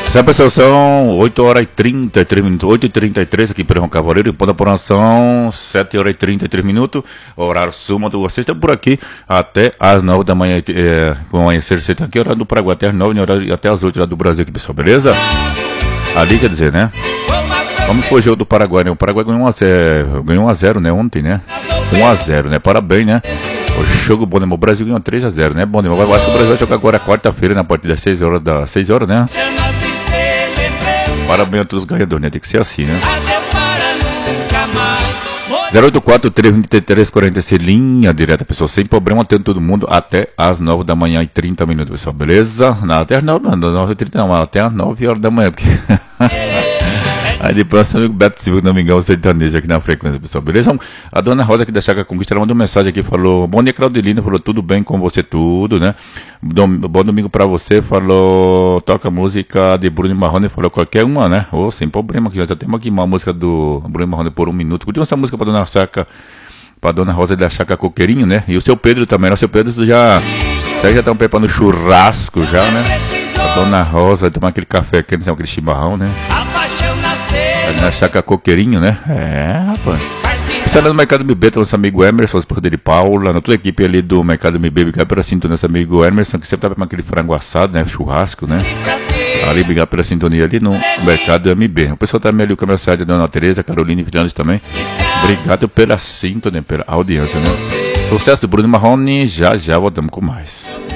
Essa pessoal são 8 horas e 33 minutos, 8h33 aqui para João Cavaleiro, e ponto da programação 7 horas e 33 minutos, horário suma do vocês estão por aqui até as 9 da manhã, com amanhecer, você está aqui, horário do Paraguai, até as 9, horário, até as 8 horário do Brasil aqui, pessoal, beleza? Ali quer dizer, né? Vamos pro jogo do Paraguai, né? O Paraguai ganhou 1x0, né? Ontem, né? 1x0, né? Parabéns, né? O jogo bom, né? O Brasil ganhou 3x0, né? Bom, né? Eu acho que o Brasil vai jogar agora quarta-feira, na partida das 6 horas, né? Parabéns a todos os ganhadores, né? Tem que ser assim, né? 084-323-46, linha direta, pessoal. Sem problema, tendo todo mundo até as 9 da manhã e 30 minutos, pessoal. Beleza? Não, até as 9h30 não, até as 9 horas da manhã, porque... Aí depois nosso amigo Beto Silva, Domingão Sertanejo aqui na frequência, pessoal, beleza? A dona Rosa aqui da Chácara Conquista, ela mandou mensagem aqui, falou: bom dia, Claudelina, falou: tudo bem com você, tudo, né? Bom domingo pra você, falou: toca música de Bruno Marrone, falou: qualquer uma, né? Ô, sem problema, aqui já temos aqui uma música do Bruno Marrone por 1 minuto. Curtiu essa música pra dona Chácara, pra dona Rosa da Chácara Coqueirinho, né? E o seu Pedro também, o seu Pedro já estão preparando churrasco já, né? A dona Rosa tomar aquele café quente, aquele chimarrão, né? Na Chácara Coqueirinho, né? É, rapaz. Está no Mercado MB, tem nosso amigo Emerson, esposa dele, Paula, na toda a equipe ali do Mercado MB, obrigado pela sintonia, nosso amigo Emerson, que sempre tá com aquele frango assado, né? Churrasco, né? Ali, obrigado pela sintonia ali no Mercado MB. O pessoal também ali, o Câmara Sede, a dona Tereza, Carolina e Fernandes também. Obrigado pela sintonia, pela audiência, né? Sucesso do Bruno Marrone, já voltamos com mais.